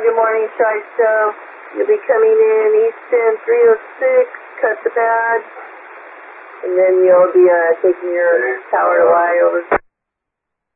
good morning, Chi-Star. You'll be coming in Easton 306, cut the badge, and then you'll be taking your tower to Y over.